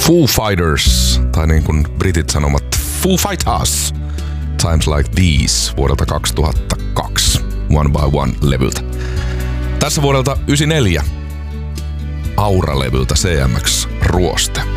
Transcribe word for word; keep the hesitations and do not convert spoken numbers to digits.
Foo Fighters, tai niin kuin britit sanomat Foo Fighters, Times Like These vuodelta kaksituhattakaksi, One by One-levyltä. Tässä vuodelta yhdeksänkymmentäneljä Aura-levyltä C M X Ruoste.